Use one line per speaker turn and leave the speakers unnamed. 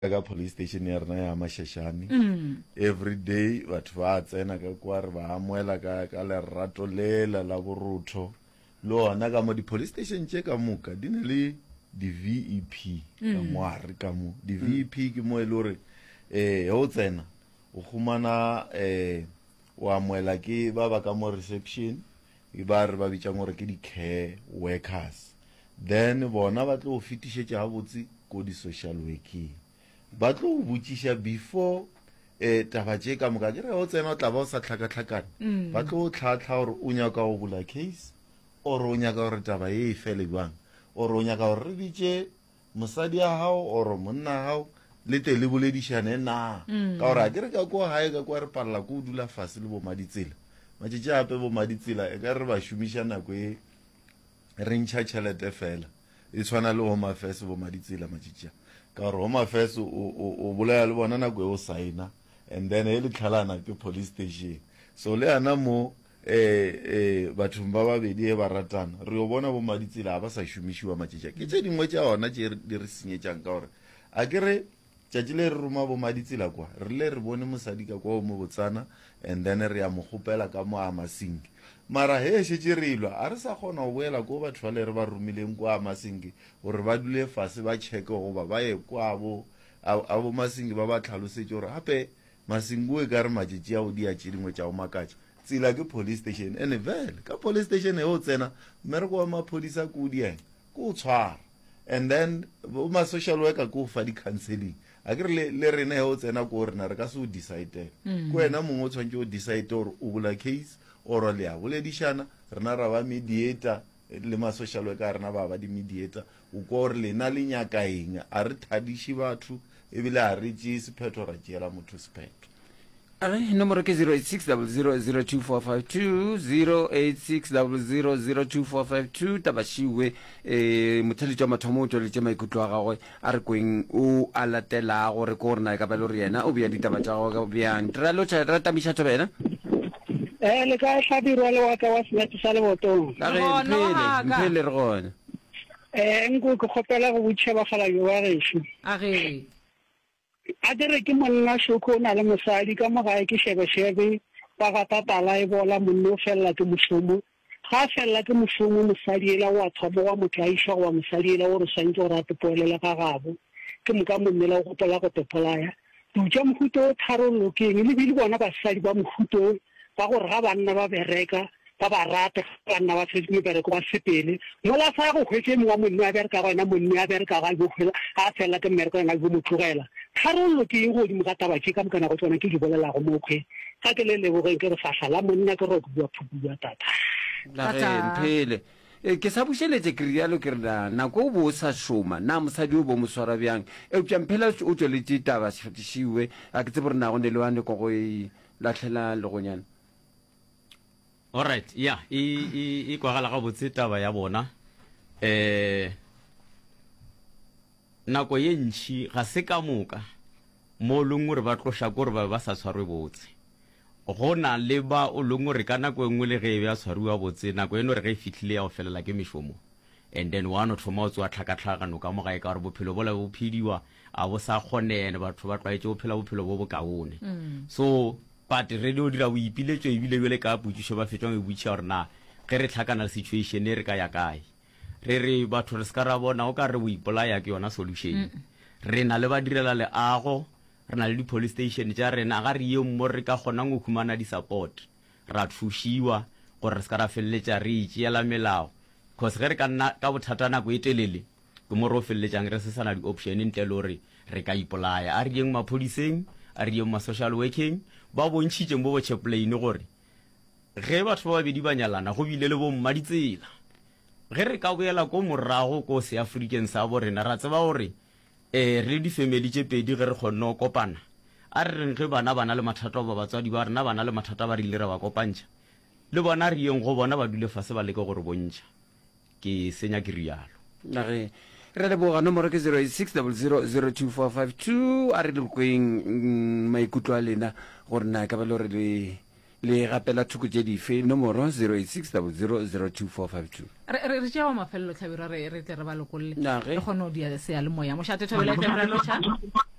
ka police station ya rena ya Mashashane every day batho ba tsena ka kwa re ba amoela ka lerato lela la borotho le ona ka mo di police station tše ka moka di na le di VEP ka moare ka mo di VEP ke mo e le gore o tsena o khumana wa amoela ke ba ba ka mo reception e ba re ba bitsa gore ke di care workers then bona ba tlo fitišetša ha botse ko di social working ba tlo botšiša before taba tše ka moka ke re o tsena o tla ba o sa tlhakatlhakane ba tlo tlhatlha gore o nyaka go bula case or o nyaka gore taba e fele bjang or o nyaka gore re bitše mosadi ya hao or monna hao le te le boledišane na ka gore a ke re ka kwa hae ka kwa re palela ko o dula fase le bomaditsela matšetše gape bomaditsela e ka re ba šomiša nako e re ntšha tšhelete fela e tshwana le home affairs bomaditsela matšetše ka gore home affairs o bolaya le bona nako e o saena and then e le tlhalana ke police station so le ana mo bathong ba babedi e ba ratana re o bona bomaditsela ba sa šomišiwa matšetše ke tše dingwe tša ona tše di re senyetšang ka gore a ke re tšatši le re roma bomaditsela kwa re le re bone mosadi ka kwa o mo botsana and then re ya mo kgopela ka mo a masinki mara he šetše re ilwa a re sa kgona go boela ko batho ba le re ba romileng kwa a masinki gore ba dule fase ba checke goba ba ye kwa a bo masinki ba ba tlhalosetše gore gape masinki o e ka re matšetši ao di a tše dingwe tša go makatša tsela ke police station ene vele ka police station e o tsena mmereko wa maphodisa ko o dieng ko o tshwara and then ma social worker ko fa di counseling a ke re le rena he o tsena ko rena re ka se o decide ko wena mongwe o tshwantse o decide gore o bula case or le a boledišana rena ra ba mediator le ma social worker rena ba di mediator o kwa gore lena le nyaka eng a re thadiše batho ebile a re tšee sephetho ra tšeela motho sephetho
nomoro ke 0860022452 0860022452 tabašiwe motheletša mathomo o tšweletše maikutlo a gagwe a re kweng o a latela gore ko gore na ka bale gore yena o bea ditaba tša gagwe bjang ra tamiša thobena
le ka hladirwa le wa ka wa senate sa lebotong
mphele re gona
nko ke kgopela go botšhebagala yo wa gešo a dire ke monna shoko o na le mosadi ka mogae ke shebeshebe ba gatatala e bola monna o felela ke mošomo ga a felela ke mošomo mosadi ela wa thoma wa motho a iša goba mosadi ela gore santse gore a tepoelela ka gabo ke moka monnela o gopola go tepolaya dutša mohuto o tharollo ke eng le bile bona basadi ba mohuto ba gore ga banna ba bereka ba ba rate banna ba fetse mebereko ba sepele mola sa go hwetse mongwa monna a bereka gona monna a bereka ga bogela a fela ke mmereko ena go motlogela tharollo ke eng godimo ka taba tše ka mokana go tsona ke di bolelago mokgwe ga ke le lebogeng ke re fahla la monna ke re bua phukua tata
mphele ke sa bušeletse ke rialo ke re nako o bo o sa šoma na mosadi o bo mo swara bjang eupša mphela o tsweletše taba šiwe a ke tse bore nago ne le wane ko go e latlhela legonyana
alright ya e kwagala ga botse taba ya bona nako ye ntši ga se ka moka mo leng gore ba tloša gore ba sa tshwarwe botse go na le ba o leng gore ka nako engwe le ge e bja tshwariwa botse nako eno re ge e fitlhile ya go felela ke mešomo and then one o thoma o tsewa tlhakatlhakano ka mogae ka gore bophelo bola bo phediwa a bo sa kgonene batho ba tlwaetse go phela bophelo bo bokaone so but re le o dira boipiletšo ebile bjale ka potšišo ba fetšwang e botšia gore na ge re tlhakana le situation e re ka ya kae re re batho re se ka ra bona o ka re boipolaya ke yona solution re na le ba direla leago re na le di-police station tša rena ga re ye mo re ka kgonang go humana di-support ra thušiwa gore re se ka ra feleletša re itšeela melao cause ge re ka nna ka bothata nako e telele ke mo re o feleletšang re se sana di-option ntle le gore re ka ipolaya a re yeng maphodiseng a re yeng ma-social working ba bontšhitšeng bo botšheplaine gore ge batho ba babedi ba nyalana go bile le bo mmaditsela ge re ka boela ko morago ko se-african sa bo rena ra tseba gore re le difamily tše pedi ge re kgonne go kopana a re reng ge bana ba na le mathata ba batswadi ba rena ba na le mathata ba re ile re ba kopantšha le bona re yeng go bona ba dule fase ba leke gore bontšha ke senya ke rialo
re leboga nomoro ke 0860022452 a re le kweng maikutlo a lena gore na ka ba le gore le gapela thoko tše dife nomoro 0860022452
re tšea wa mafelelo tlhabira re tle re ba lokolle le kgone o dia sealemoya mošate thobela